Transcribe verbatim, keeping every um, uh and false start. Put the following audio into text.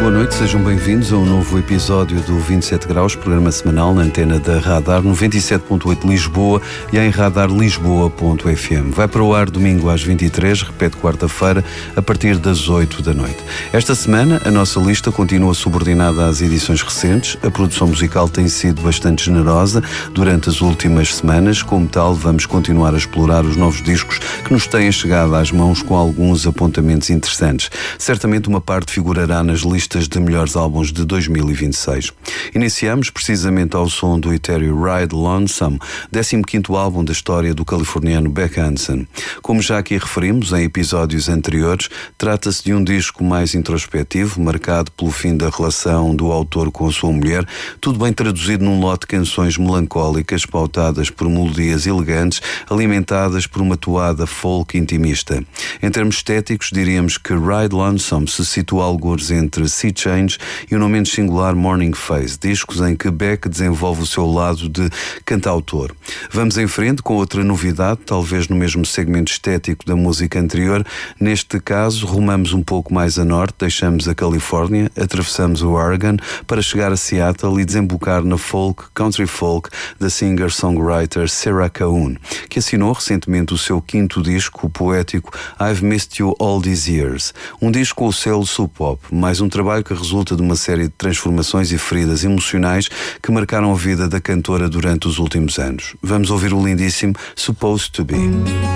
Boa noite, sejam bem-vindos a um novo episódio do vinte e sete graus, programa semanal na antena da Radar noventa e sete ponto oito Lisboa e em radar lisboa ponto f m. Vai para o ar domingo às vinte e três, repete quarta-feira, a partir das oito da noite. Esta semana, a nossa lista continua subordinada às edições recentes. A produção musical tem sido bastante generosa durante as últimas semanas. Como tal, vamos continuar a explorar os novos discos que nos têm chegado às mãos com alguns apontamentos interessantes. Certamente uma parte figurará nas listas de melhores álbuns de dois mil e vinte e seis. Iniciamos precisamente ao som do etéreo Ride Lonesome, décimo quinto álbum da história do californiano Beck Hansen. Como já aqui referimos em episódios anteriores, trata-se de um disco mais introspectivo, marcado pelo fim da relação do autor com a sua mulher, tudo bem traduzido num lote de canções melancólicas, pautadas por melodias elegantes, alimentadas por uma toada folk intimista. Em termos estéticos, diríamos que Ride Lonesome se situa algures entre Sea Change e o não menos singular Morning Phase, discos em que Beck desenvolve o seu lado de cantautor. Vamos em frente com outra novidade, talvez no mesmo segmento estético da música anterior. Neste caso, rumamos um pouco mais a norte, deixamos a Califórnia, atravessamos o Oregon para chegar a Seattle e desembocar na folk, country folk da singer-songwriter Sarah Cahoon, que assinou recentemente o seu quinto disco, o poético I've Missed You All These Years, um disco com o selo Sub Pop, mais um trabalho que resulta de uma série de transformações e feridas emocionais que marcaram a vida da cantora durante os últimos anos. Vamos ouvir o lindíssimo Supposed to Be.